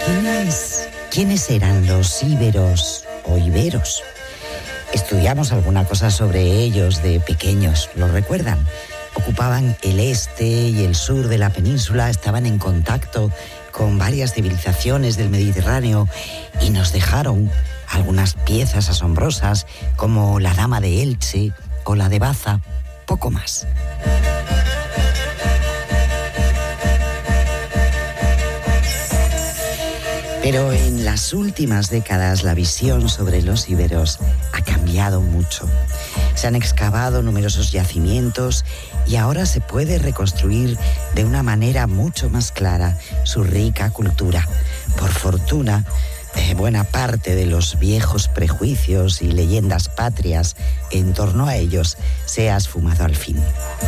¿Quiénes eran los íberos o iberos? Estudiamos alguna cosa sobre ellos de pequeños, ¿lo recuerdan? Ocupaban el este y el sur de la península, estaban en contacto con varias civilizaciones del Mediterráneo y nos dejaron algunas piezas asombrosas como la Dama de Elche o la de Baza, poco más. Pero en las últimas décadas la visión sobre los íberos ha cambiado mucho. Se han excavado numerosos yacimientos y ahora se puede reconstruir de una manera mucho más clara su rica cultura. Por fortuna, buena parte de los viejos prejuicios y leyendas patrias en torno a ellos se ha esfumado al fin.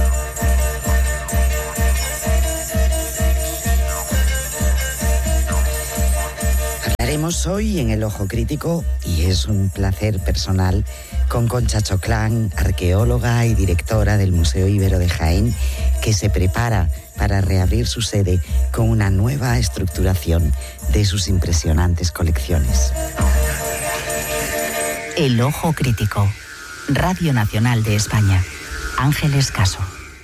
Hablaremos hoy en El Ojo Crítico, y es un placer personal, con Concha Choclán, arqueóloga y directora del Museo Ibero de Jaén, que se prepara para reabrir su sede con una nueva estructuración de sus impresionantes colecciones. El Ojo Crítico, Radio Nacional de España. Ángeles Caso.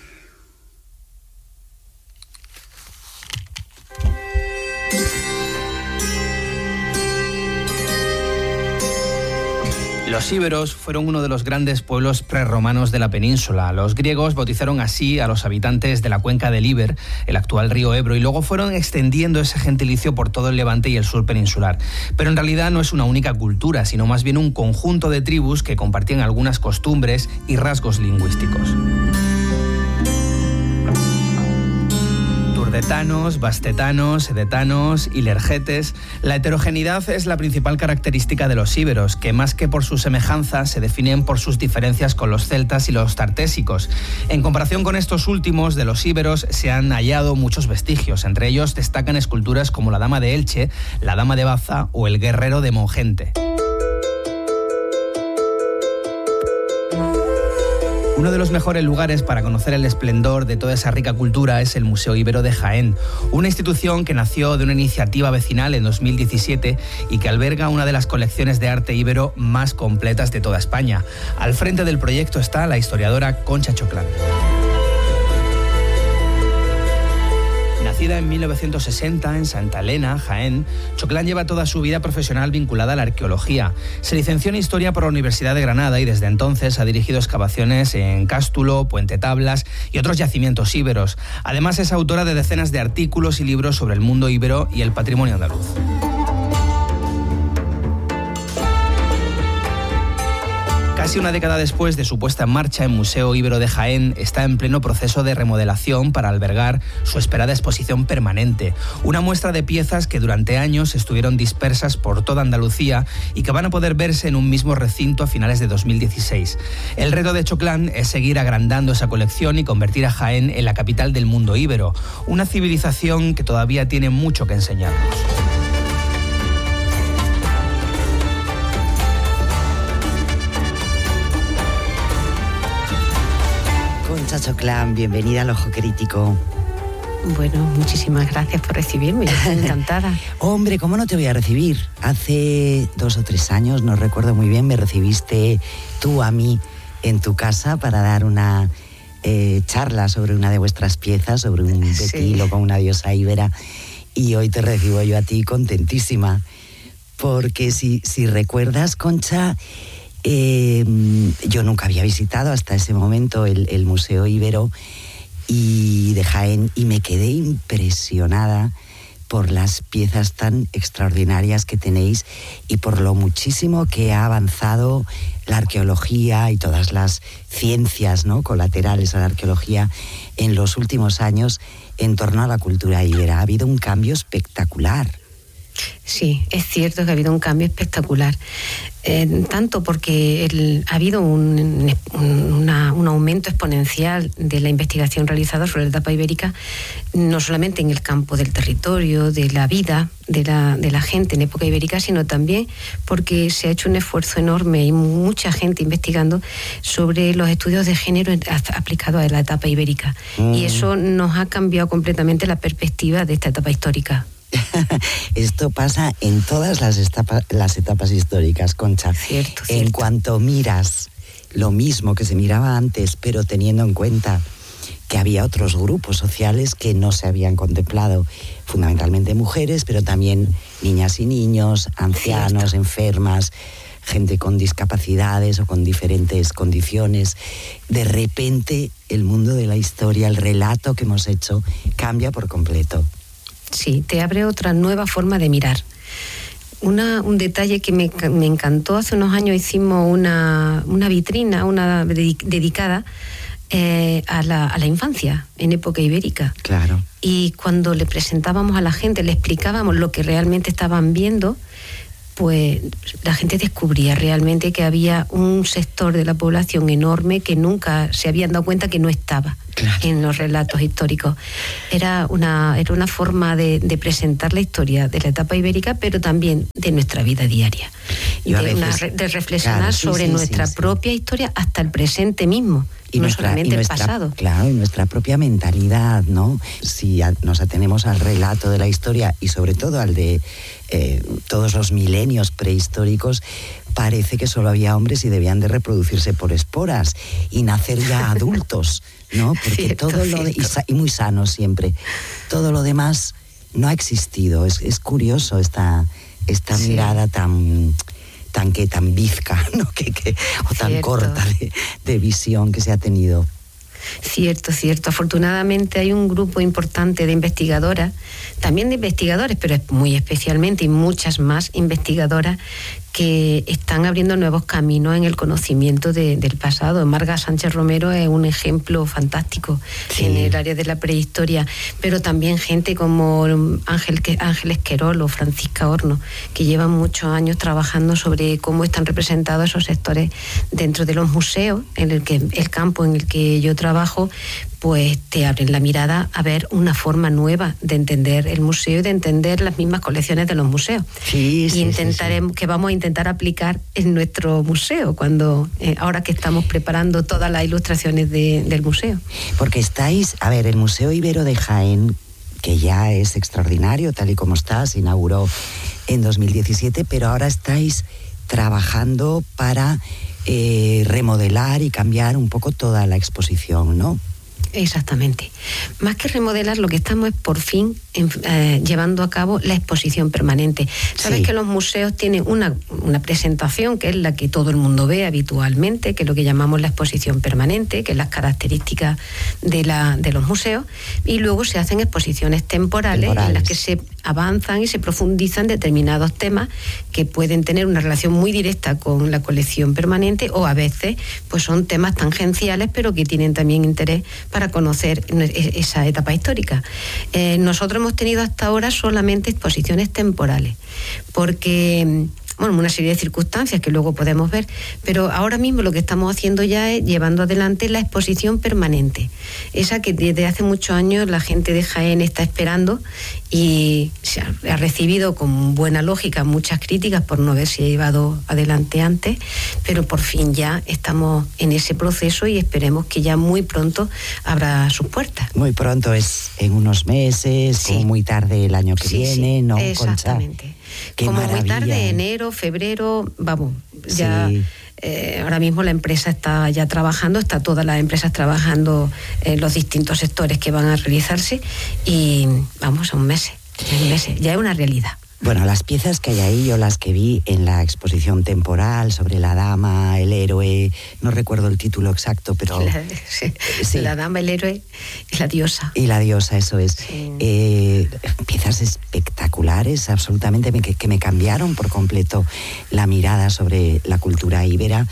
Los íberos fueron uno de los grandes pueblos prerromanos de la península. Los griegos bautizaron así a los habitantes de la cuenca del Iber, el actual río Ebro, y luego fueron extendiendo ese gentilicio por todo el Levante y el sur peninsular. Pero en realidad no es una única cultura, sino más bien un conjunto de tribus que compartían algunas costumbres y rasgos lingüísticos. Turdetanos, bastetanos, edetanos y lergetes. La heterogeneidad es la principal característica de los íberos, que más que por sus semejanzas se definen por sus diferencias con los celtas y los tartésicos. En comparación con estos últimos, de los íberos se han hallado muchos vestigios. Entre ellos destacan esculturas como la Dama de Elche, la Dama de Baza o el Guerrero de Mongente. Uno de los mejores lugares para conocer el esplendor de toda esa rica cultura es el Museo Ibero de Jaén, una institución que nació de una iniciativa vecinal en 2017 y que alberga una de las colecciones de arte íbero más completas de toda España. Al frente del proyecto está la historiadora Concha Choclán. Nacida en 1960 en Santa Elena, Jaén, Choclán lleva toda su vida profesional vinculada a la arqueología. Se licenció en Historia por la Universidad de Granada y desde entonces ha dirigido excavaciones en Cástulo, Puente Tablas y otros yacimientos íberos. Además es autora de decenas de artículos y libros sobre el mundo íbero y el patrimonio andaluz. Casi una década después de su puesta en marcha, el Museo Ibero de Jaén está en pleno proceso de remodelación para albergar su esperada exposición permanente. Una muestra de piezas que durante años estuvieron dispersas por toda Andalucía y que van a poder verse en un mismo recinto a finales de 2016. El reto de Choclán es seguir agrandando esa colección y convertir a Jaén en la capital del mundo íbero, una civilización que todavía tiene mucho que enseñarnos. Concha Choclán, bienvenida al Ojo Crítico. Bueno, muchísimas gracias por recibirme, yo estoy encantada. Hombre, ¿cómo no te voy a recibir? Hace 2 o 3 años, no recuerdo muy bien, me recibiste tú a mí en tu casa para dar una charla sobre una de vuestras piezas, sobre un betilo con una diosa íbera, y hoy te recibo yo a ti contentísima, porque si recuerdas, Concha, yo nunca había visitado hasta ese momento el Museo Ibero y de Jaén, y me quedé impresionada por las piezas tan extraordinarias que tenéis y por lo muchísimo que ha avanzado la arqueología y todas las ciencias, ¿no?, colaterales a la arqueología en los últimos años en torno a la cultura íbera. Ha habido un cambio espectacular. Sí, es cierto que ha habido un cambio espectacular, tanto porque ha habido un aumento exponencial de la investigación realizada sobre la etapa ibérica, no solamente en el campo del territorio, de la vida de la gente en época ibérica, sino también porque se ha hecho un esfuerzo enorme y mucha gente investigando sobre los estudios de género aplicados a la etapa ibérica. Y eso nos ha cambiado completamente la perspectiva de esta etapa histórica. Esto pasa en todas las etapas históricas, Concha. Cierto. En cuanto miras lo mismo que se miraba antes, pero teniendo en cuenta que había otros grupos sociales que no se habían contemplado, fundamentalmente mujeres, pero también niñas y niños, ancianos, Cierto. enfermas, gente con discapacidades o con diferentes condiciones. De repente, el mundo de la historia, el relato que hemos hecho, cambia por completo. Sí, te abre otra nueva forma de mirar. Un detalle que me encantó, hace unos años hicimos una vitrina, dedicada a la infancia en época ibérica. Claro. Y cuando le presentábamos a la gente, le explicábamos lo que realmente estaban viendo, pues la gente descubría realmente que había un sector de la población enorme que nunca se habían dado cuenta que no estaba en los relatos históricos. Era una forma de presentar la historia de la etapa ibérica, pero también de nuestra vida diaria. De reflexionar sobre nuestra propia historia hasta el presente mismo. Y no solamente el pasado. Claro, y nuestra propia mentalidad, ¿no? Si nos atenemos al relato de la historia y sobre todo al de todos los milenios prehistóricos, parece que solo había hombres y debían de reproducirse por esporas y nacer ya adultos, ¿no? Porque y muy sanos siempre. Todo lo demás no ha existido. Es curioso esta mirada tan bizca, ¿no? O tan corta de visión que se ha tenido. Cierto. Afortunadamente hay un grupo importante de investigadoras, también de investigadores, pero muy especialmente, y muchas más investigadoras, que están abriendo nuevos caminos en el conocimiento del pasado. Marga Sánchez Romero es un ejemplo fantástico en el área de la prehistoria, pero también gente como Ángeles Querol o Francisca Horno, que llevan muchos años trabajando sobre cómo están representados esos sectores dentro de los museos, en el campo en el que yo trabajo, pues te abren la mirada a ver una forma nueva de entender el museo y de entender las mismas colecciones de los museos. Que vamos a intentar aplicar en nuestro museo ahora que estamos preparando todas las ilustraciones del museo. Porque el Museo Ibero de Jaén, que ya es extraordinario tal y como está, se inauguró en 2017, pero ahora estáis trabajando para remodelar y cambiar un poco toda la exposición, ¿no? Exactamente. Más que remodelar, lo que estamos es por fin llevando a cabo la exposición permanente. Sabes que los museos tienen una presentación que es la que todo el mundo ve habitualmente, que es lo que llamamos la exposición permanente, que es las características de los museos, y luego se hacen exposiciones temporales en las que se avanzan y se profundizan determinados temas que pueden tener una relación muy directa con la colección permanente, o a veces pues son temas tangenciales pero que tienen también interés para conocer esa etapa histórica. Nosotros hemos tenido hasta ahora solamente exposiciones temporales, porque una serie de circunstancias que luego podemos ver, pero ahora mismo lo que estamos haciendo ya es llevando adelante la exposición permanente, esa que desde hace muchos años la gente de Jaén está esperando, y se ha recibido con buena lógica muchas críticas por no haberse llevado adelante antes, pero por fin ya estamos en ese proceso y esperemos que ya muy pronto abra sus puertas. Muy pronto es en unos meses, o muy tarde el año que viene, ¿no, exactamente. Concha? Qué como maravilla. Muy tarde, enero, febrero, vamos, ya. Ahora mismo la empresa está ya trabajando, está todas las empresas trabajando en los distintos sectores que van a realizarse, y vamos a un mes, ya es una realidad. Bueno, las piezas que hay ahí, yo las que vi en la exposición temporal sobre la dama, el héroe, no recuerdo el título exacto, pero... La dama, el héroe y la diosa. Y la diosa, eso es. Sí. Piezas espectaculares, absolutamente, que me cambiaron por completo la mirada sobre la cultura íbera,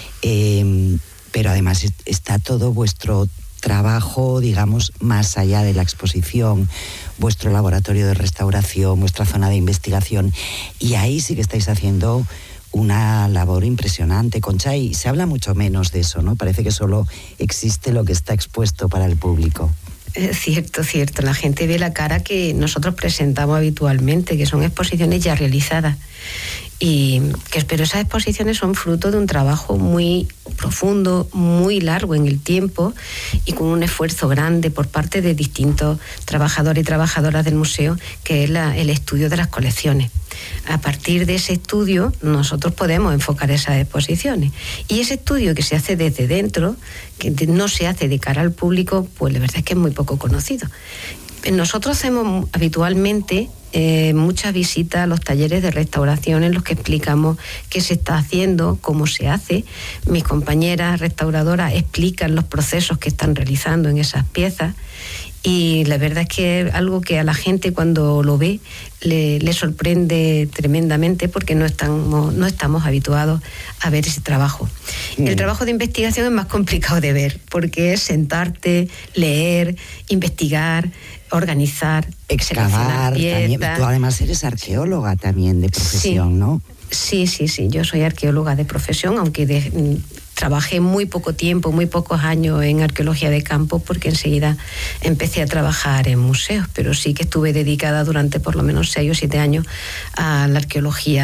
pero además está todo vuestro trabajo, digamos, más allá de la exposición, vuestro laboratorio de restauración, vuestra zona de investigación, y ahí sí que estáis haciendo una labor impresionante, Concha, y se habla mucho menos de eso, ¿no? Parece que solo existe lo que está expuesto para el público. Cierto. La gente ve la cara que nosotros presentamos habitualmente, que son exposiciones ya realizadas. Pero esas exposiciones son fruto de un trabajo muy profundo, muy largo en el tiempo y con un esfuerzo grande por parte de distintos trabajadores y trabajadoras del museo, que es el estudio de las colecciones. A partir de ese estudio nosotros podemos enfocar esas exposiciones, y ese estudio que se hace desde dentro, que no se hace de cara al público, pues la verdad es que es muy poco conocido. Nosotros hacemos habitualmente muchas visitas a los talleres de restauración en los que explicamos qué se está haciendo, cómo se hace. Mis compañeras restauradoras explican los procesos que están realizando en esas piezas, y la verdad es que es algo que a la gente cuando lo ve le sorprende tremendamente, porque no estamos habituados a ver ese trabajo. El trabajo de investigación es más complicado de ver, porque es sentarte, leer, investigar, organizar, excavar también. Tú además eres arqueóloga también de profesión, sí, ¿no? Sí, yo soy arqueóloga de profesión, aunque trabajé muy poco tiempo, muy pocos años en arqueología de campo, porque enseguida empecé a trabajar en museos, pero sí que estuve dedicada durante por lo menos 6 o 7 años a la arqueología